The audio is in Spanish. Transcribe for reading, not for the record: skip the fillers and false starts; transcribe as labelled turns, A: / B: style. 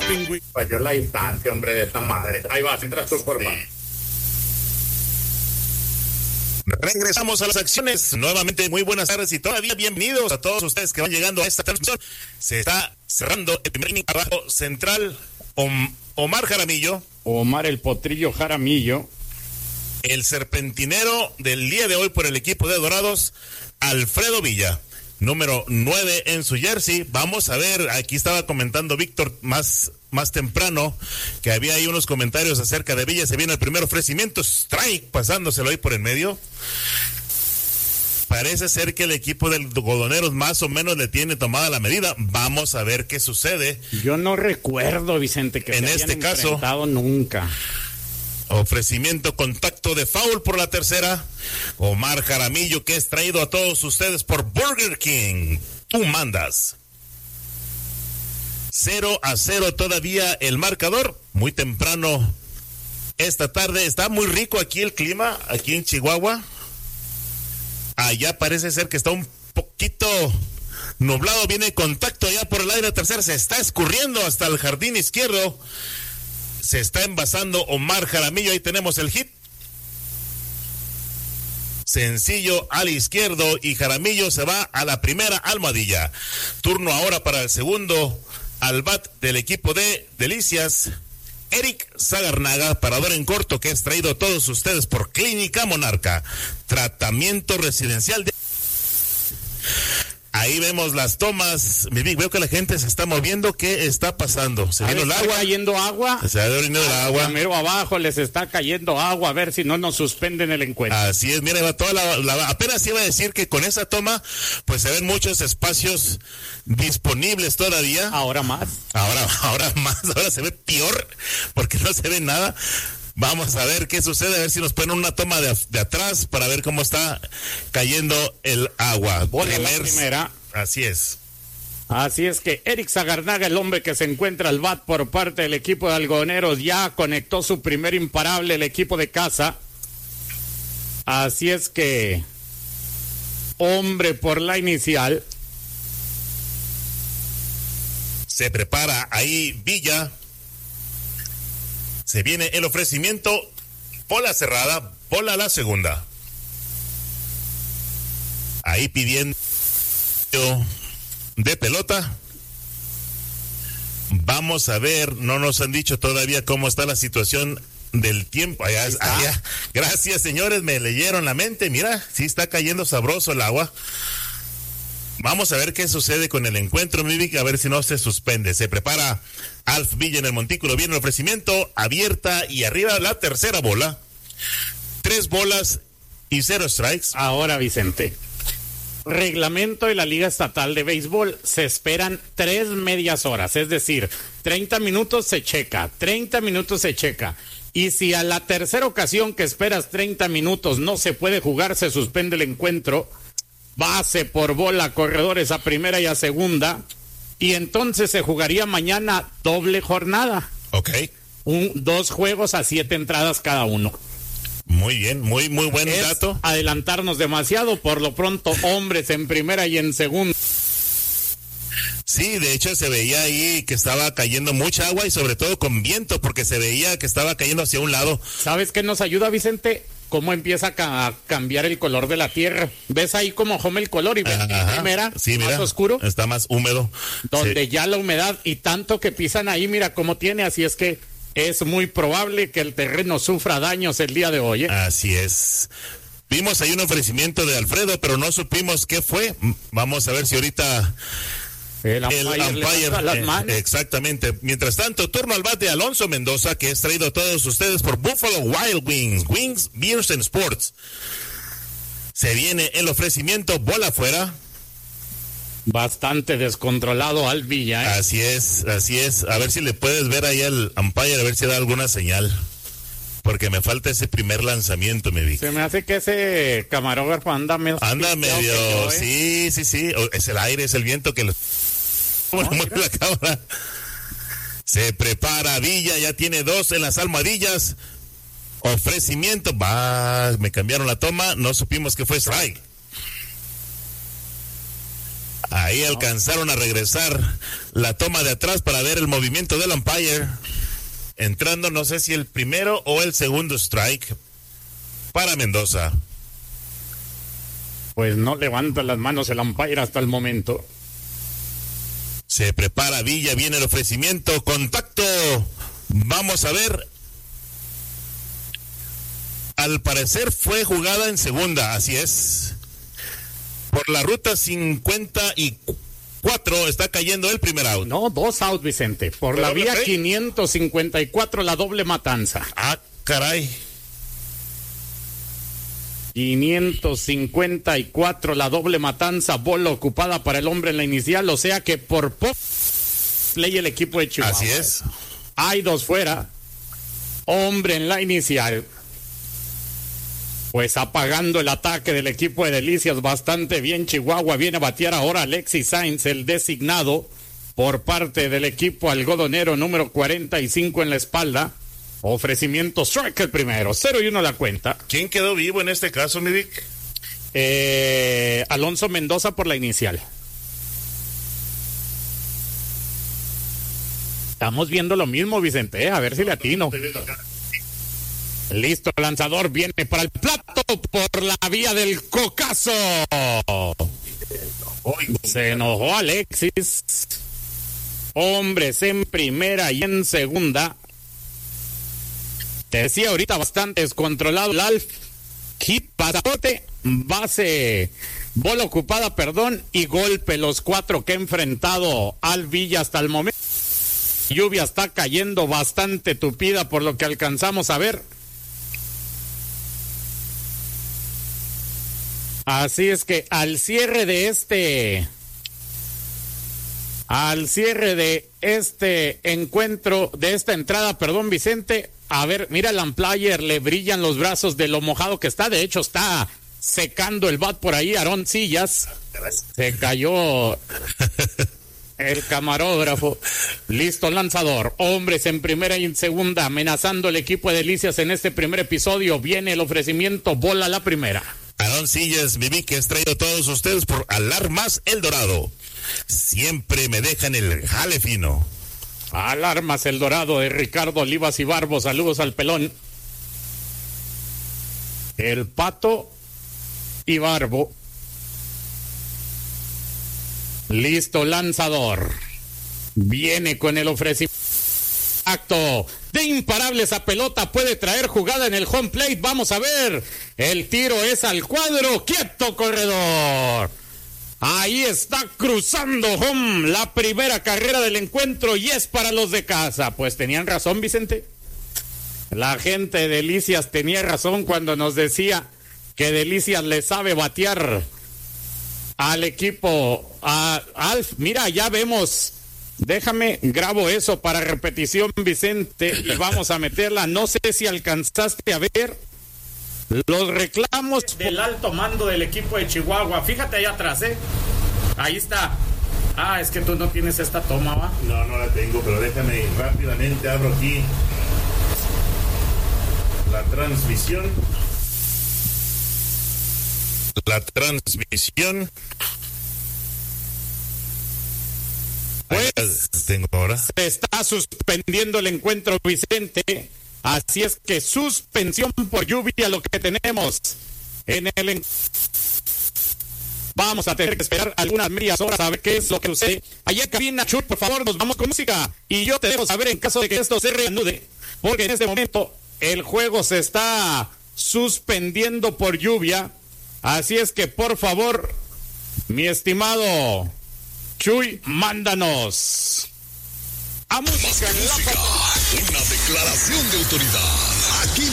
A: Falló la distancia, hombre, de esta madre. Ahí vas, entras tú, por favor.
B: Regresamos a las acciones. Nuevamente, muy buenas tardes y todavía bienvenidos a todos ustedes que van llegando a esta transmisión. Se está cerrando el primer inning abajo central. Omar Jaramillo.
C: Omar el Potrillo Jaramillo.
B: El serpentinero del día de hoy por el equipo de Dorados, Alfredo Villa. Número 9 en su jersey. Vamos a ver, aquí estaba comentando Víctor más temprano que había ahí unos comentarios acerca de Villa. Se viene el primer ofrecimiento, strike, pasándoselo ahí por el medio. Parece ser que el equipo del Godoneros más o menos le tiene tomada la medida. Vamos a ver qué sucede.
C: Yo no recuerdo, Vicente, que
B: en
C: se
B: este
C: hayan
B: caso
C: enfrentado nunca.
B: Ofrecimiento, contacto de foul por la tercera. Omar Jaramillo, que es traído a todos ustedes por Burger King. Tú mandas. 0-0 todavía el marcador. Muy temprano esta tarde. Está muy rico aquí el clima, aquí en Chihuahua. Allá parece ser que está un poquito nublado. Viene contacto allá por el aire tercera. Se está escurriendo hasta el jardín izquierdo. Se está envasando Omar Jaramillo. Ahí tenemos el hit. Sencillo al izquierdo y Jaramillo se va a la primera almohadilla. Turno ahora para el segundo al bat del equipo de Delicias. Eric Zagarnaga, parador en corto, que es traído a todos ustedes por Clínica Monarca. Tratamiento residencial de... Ahí vemos las tomas. Veo que la gente se está moviendo. ¿Qué está pasando? ¿Se vino el agua?
C: ¿Está cayendo agua?
B: Se ha venido el agua.
C: Primero abajo les está cayendo agua. A ver si no nos suspenden el encuentro.
B: Así es, mira, va toda apenas iba a decir que con esa toma, pues se ven muchos espacios disponibles todavía.
C: Ahora más.
B: Ahora más. Ahora se ve peor porque no se ve nada. Vamos a ver qué sucede, a ver si nos ponen una toma de atrás para ver cómo está cayendo el agua.
C: Primera.
B: Así es.
C: Así es que Eric Zagarnaga, el hombre que se encuentra al bat por parte del equipo de Algodoneros, ya conectó su primer imparable, el equipo de casa. Así es que, hombre por la inicial.
B: Se prepara ahí Villa. Se viene el ofrecimiento, bola cerrada, bola a la segunda. Ahí pidiendo de pelota. Vamos a ver, no nos han dicho todavía cómo está la situación del tiempo. Allá. Gracias, señores, me leyeron la mente. Mira, sí está cayendo sabroso el agua. Vamos a ver qué sucede con el encuentro, Mivic, a ver si no se suspende. Se prepara Alf Villa en el montículo. Viene el ofrecimiento, abierta y arriba la tercera bola. 3 bolas y 0 strikes.
C: Ahora, Vicente, reglamento de la Liga Estatal de Béisbol, se esperan 3 medias horas, es decir, 30 minutos se checa, 30 minutos se checa. Y si a la tercera ocasión que esperas 30 minutos no se puede jugar, se suspende el encuentro. Base por bola, corredores a primera y a segunda. Y entonces se jugaría mañana doble jornada.
B: Ok.
C: 2 juegos a 7 entradas cada uno.
B: Muy bien, muy buen dato.
C: Adelantarnos demasiado, por lo pronto, hombres en primera y en segunda.
B: Sí, de hecho se veía ahí que estaba cayendo mucha agua y sobre todo con viento, porque se veía que estaba cayendo hacia un lado.
C: ¿Sabes qué nos ayuda, Vicente? Cómo empieza a cambiar el color de la tierra. ¿Ves ahí cómo jome el color? Y ves primera,
B: sí, mira,
C: más oscuro.
B: Está más húmedo.
C: Donde
B: sí.
C: Ya la humedad y tanto que pisan ahí, mira cómo tiene, así es que es muy probable que el terreno sufra daños el día de hoy.
B: Así es. Vimos ahí un ofrecimiento de Alfredo, pero no supimos qué fue. Vamos a ver si ahorita...
C: El umpire,
B: exactamente. Mientras tanto, turno al bate de Alonso Mendoza, que es traído a todos ustedes por Buffalo Wild Wings, Wings, Beers and Sports. Se viene el ofrecimiento, bola afuera.
C: Bastante descontrolado al Villa.
B: Así es. A ver si le puedes ver ahí al umpire, a ver si da alguna señal. Porque me falta ese primer lanzamiento, me vi.
C: Se me hace que ese camarógrafo anda medio...
B: Sí. Es el aire, es el viento que lo... mueve la cámara. Se prepara Villa, ya tiene 2 en las almohadillas. Ofrecimiento, me cambiaron la toma, no supimos que fue strike. Ahí alcanzaron a regresar la toma de atrás para ver el movimiento del umpire. Entrando, no sé si el primero o el segundo strike para Mendoza.
C: Pues no levanta las manos el umpire hasta el momento.
B: Se prepara Villa, viene el ofrecimiento, contacto. Vamos a ver. Al parecer fue jugada en segunda, así es. Por la ruta 54 está cayendo el primer out.
C: No, 2 out, Vicente. Por la vía 554, la doble matanza.
B: Ah, caray.
C: 554, la doble matanza, bola ocupada para el hombre en la inicial, o sea que por poco play el equipo de Chihuahua.
B: Así es.
C: Hay 2 fuera, hombre en la inicial. Pues apagando el ataque del equipo de Delicias bastante bien. Chihuahua viene a batear ahora Alexis Sainz, el designado por parte del equipo algodonero número 45 en la espalda. Ofrecimiento strike el primero, 0-1 la cuenta.
B: ¿Quién quedó vivo en este caso, mi Vic?
C: Alonso Mendoza por la inicial. Estamos viendo lo mismo, Vicente, a ver si le atino. Listo, el lanzador viene para el plato por la vía del cocazo. Se enojó Alexis. Hombres en primera y en segunda. Te decía ahorita bastante descontrolado el Alf. Hit, pasaporte, base, bola ocupada, perdón, y golpe. Los 4 que ha enfrentado al Villa hasta el momento. Lluvia está cayendo bastante tupida por lo que alcanzamos a ver. Así es que al cierre de este encuentro, de esta entrada, perdón, Vicente, a ver, mira el umpire, le brillan los brazos de lo mojado que está. De hecho, está secando el bat por ahí, Aarón Sillas. Se cayó el camarógrafo. Listo, lanzador. Hombres en primera y en segunda, amenazando el equipo de Delicias en este primer episodio. Viene el ofrecimiento, bola la primera.
B: Aarón Sillas, Vivi, que has traído a todos ustedes por Alarmas El Dorado. Siempre me dejan el jale fino.
C: Alarmas El Dorado de Ricardo Olivas y Barbo. Saludos al pelón. El Pato y Barbo. Listo, lanzador. Viene con el ofrecimiento. Acto de imparable, esa pelota puede traer jugada en el home plate. Vamos a ver. El tiro es al cuadro. Quieto, corredor. Ahí está cruzando home la primera carrera del encuentro y es para los de casa. Pues tenían razón, Vicente. La gente de Delicias tenía razón cuando nos decía que Delicias le sabe batear al equipo. Alf, mira, ya vemos. Déjame, grabo eso para repetición, Vicente, y vamos a meterla. No sé si alcanzaste a ver los reclamos del alto mando del equipo de Chihuahua. Fíjate ahí atrás, ahí está. Ah, es que tú no tienes esta toma, ¿va?
B: No la tengo, pero déjame rápidamente, abro aquí la transmisión.
C: Pues
B: tengo ahora.
C: se está suspendiendo el encuentro, Vicente. Así es que suspensión por lluvia lo que tenemos en el vamos a tener que esperar algunas medias horas a ver qué es lo que sucede. Allá cabina, Chuy, por favor, nos vamos con música y yo te dejo saber en caso de que esto se reanude, porque en este momento el juego se está suspendiendo por lluvia. Así es que por favor, mi estimado Chuy, mándanos a música en la...
D: Una declaración de autoridad. Aquí